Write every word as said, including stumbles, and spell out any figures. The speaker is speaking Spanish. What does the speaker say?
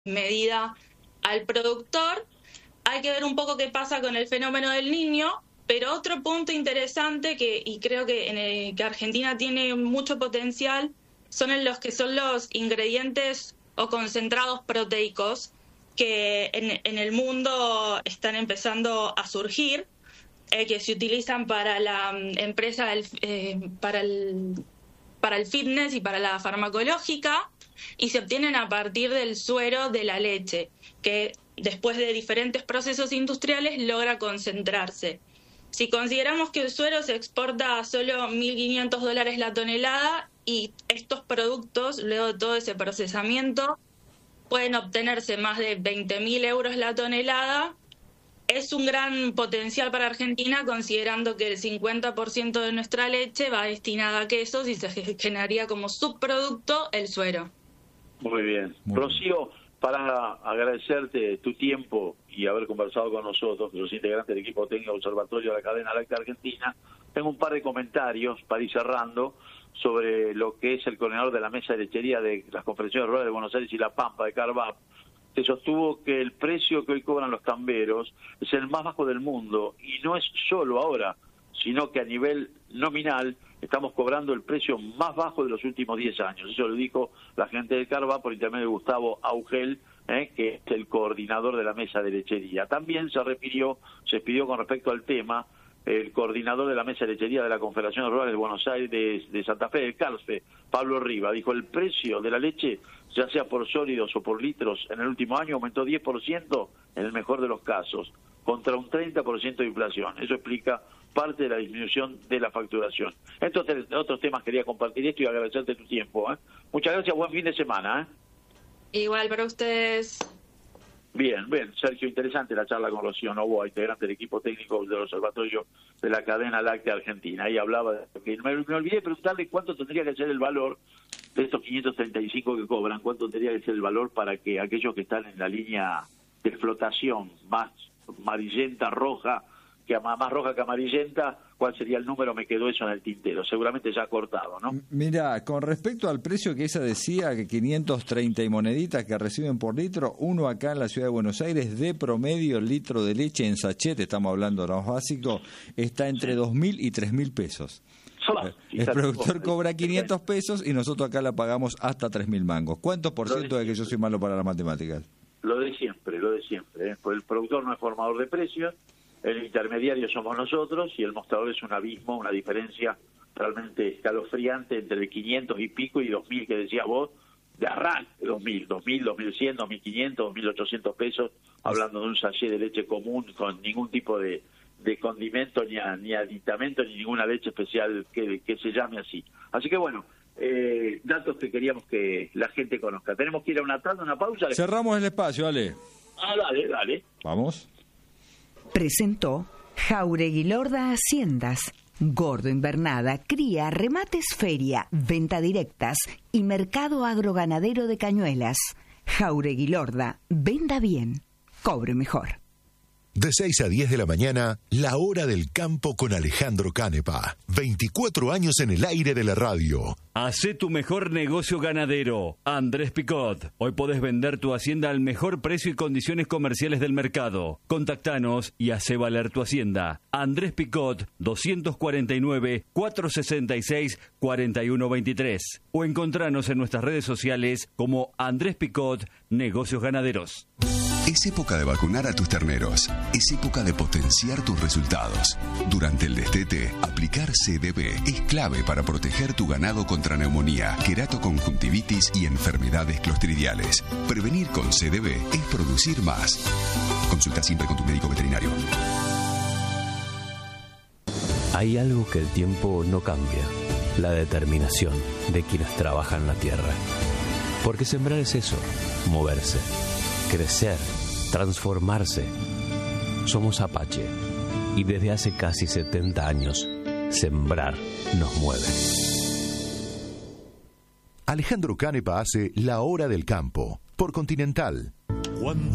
medida al productor. Hay que ver un poco qué pasa con el fenómeno del Niño, pero otro punto interesante que y creo que en el que Argentina tiene mucho potencial son en los que son los ingredientes o concentrados proteicos que en, en el mundo están empezando a surgir, eh, que se utilizan para la um, empresa del, eh, para el para el fitness y para la farmacológica, y se obtienen a partir del suero de la leche, que después de diferentes procesos industriales logra concentrarse. Si consideramos que el suero se exporta a solo mil quinientos dólares la tonelada, y estos productos, luego de todo ese procesamiento, pueden obtenerse más de veinte mil euros la tonelada, es un gran potencial para Argentina, considerando que el cincuenta por ciento de nuestra leche va destinada a quesos y se generaría como subproducto el suero. Muy bien. Muy Rocío, para agradecerte tu tiempo y haber conversado con nosotros, que sos integrante del equipo técnico del Observatorio de la Cadena Láctea Argentina, tengo un par de comentarios para ir cerrando sobre lo que es el coordinador de la mesa de lechería de las Confederaciones Rurales de Buenos Aires y La Pampa, de Carvap, que sostuvo que el precio que hoy cobran los tamberos es el más bajo del mundo, y no es solo ahora, sino que a nivel nominal estamos cobrando el precio más bajo de los últimos diez años. Eso lo dijo la gente de Carvap por intermedio de Gustavo Augel, eh, que es el coordinador de la mesa de lechería. También se refirió, se pidió con respecto al tema, el coordinador de la mesa de lechería de la Confederación Rural de Buenos Aires, de, de Santa Fe, de Calfe, Pablo Riva, dijo: el precio de la leche, ya sea por sólidos o por litros, en el último año aumentó diez por ciento en el mejor de los casos, contra un treinta por ciento de inflación. Eso explica parte de la disminución de la facturación. Entonces, otros temas quería compartir esto y agradecerte tu tiempo. ¿eh? Muchas gracias, buen fin de semana. ¿eh? Igual para ustedes. Bien, bien, Sergio, interesante la charla con Rocío Novoa, integrante del equipo técnico del Observatorio de la Cadena Láctea Argentina. Ahí hablaba de que me, me olvidé de preguntarle cuánto tendría que ser el valor de estos quinientos treinta y cinco que cobran, cuánto tendría que ser el valor para que aquellos que están en la línea de flotación más amarillenta, roja, que más roja que amarillenta, ¿cuál sería el número? Me quedó eso en el tintero, seguramente ya cortado, ¿no? Mira, con respecto al precio que ella decía, que quinientos treinta y moneditas que reciben por litro, uno acá en la ciudad de Buenos Aires, de promedio, el litro de leche en sachet, estamos hablando de lo más básico, está entre dos mil y tres mil pesos. El productor cobra quinientos pesos y nosotros acá la pagamos hasta tres mil mangos. ¿Cuántos por ciento de que yo soy malo para las matemáticas? Lo de siempre, lo de siempre. ¿eh? Pues el productor no es formador de precios, el intermediario somos nosotros, y el mostrador es un abismo, una diferencia realmente escalofriante entre el quinientos y pico y dos mil que decías vos, de arranque, dos mil, dos mil, dos mil cien, dos mil quinientos, dos mil ochocientos pesos, hablando de un sachet de leche común con ningún tipo de, de condimento, ni, a, ni aditamento, ni ninguna leche especial que, que se llame así. Así que bueno, eh, datos que queríamos que la gente conozca. Tenemos que ir a una tanda, una pausa. Cerramos el espacio, dale. Ah, dale, dale. Vamos. Presentó Jáuregui Lorda Haciendas, Gordo Invernada, Cría, Remates Feria, Venta Directas y Mercado Agroganadero de Cañuelas. Jáuregui Lorda, venda bien, cobre mejor. De seis a diez de la mañana, La Hora del Campo con Alejandro Canepa. veinticuatro años en el aire de la radio. Hacé tu mejor negocio ganadero. Andrés Picot. Hoy podés vender tu hacienda al mejor precio y condiciones comerciales del mercado. Contactanos y hacé valer tu hacienda. Andrés Picot, doscientos cuarenta y nueve, cuatrocientos sesenta y seis, cuarenta y uno veintitrés. O encontranos en nuestras redes sociales como Andrés Picot, Negocios Ganaderos. Es época de vacunar a tus terneros. Es época de potenciar tus resultados. Durante el destete, aplicar C D B es clave para proteger tu ganado contra neumonía, queratoconjuntivitis y enfermedades clostridiales. Prevenir con C D B es producir más. Consulta siempre con tu médico veterinario. Hay algo que el tiempo no cambia: la determinación de quienes trabajan la tierra. Porque sembrar es eso, moverse, crecer, transformarse. Somos Apache y desde hace casi setenta años, sembrar nos mueve. Alejandro Canepa hace La Hora del Campo por Continental.